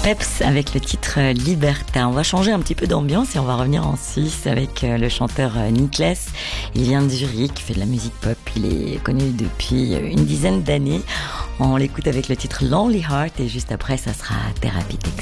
Peps avec le titre Libertin. On va changer un petit peu d'ambiance et on va revenir en Suisse avec le chanteur Niklas. Il vient de Zurich, il fait de la musique pop, il est connu depuis une dizaine d'années. On l'écoute avec le titre Lonely Heart et juste après ça sera Thérapie Texas.